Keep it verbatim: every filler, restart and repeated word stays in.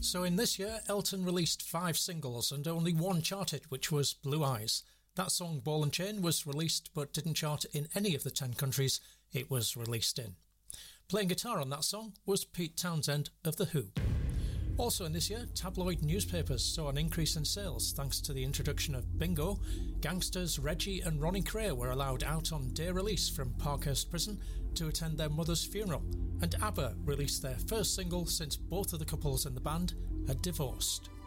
So in this year, Elton released five singles and only one charted, which was Blue Eyes. That song, Ball and Chain, was released but didn't chart in any of the ten countries it was released in. Playing guitar on that song was Pete Townshend of The Who. Also in this year, tabloid newspapers saw an increase in sales thanks to the introduction of Bingo. Gangsters Reggie and Ronnie Cray were allowed out on day release from Parkhurst Prison to attend their mother's funeral, and ABBA released their first single since both of the couples in the band had divorced.